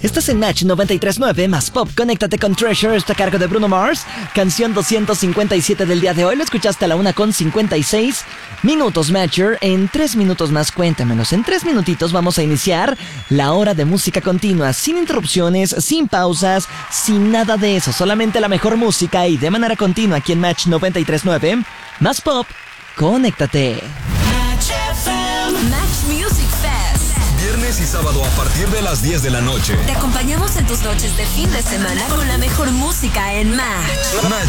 Estás en Match 93.9 más Pop. Conéctate con Treasure, está a cargo de Bruno Mars. Canción 257 del día de hoy. Lo escuchaste a la 1:56 minutos, Matcher. En 3 minutos más, cuéntamelos. En 3 minutitos vamos a iniciar la hora de música continua, sin interrupciones, sin pausas, sin nada de eso. Solamente la mejor música y de manera continua aquí en Match 93.9 más Pop. Conéctate. Match Music Fest. Viernes y sábado a partir de las 10 de la noche. Te acompañamos en tus noches de fin de semana con la mejor música en Match.